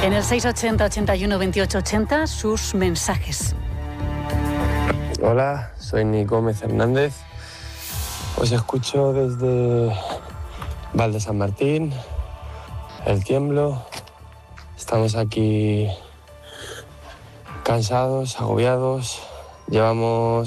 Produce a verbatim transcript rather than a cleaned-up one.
En el seiscientos ochenta, ochenta y uno, veintiocho ochenta, sus mensajes. Hola, soy Nick Gómez Hernández. Os escucho desde Val de San Martín, El Tiemblo. Estamos aquí cansados, agobiados. Llevamos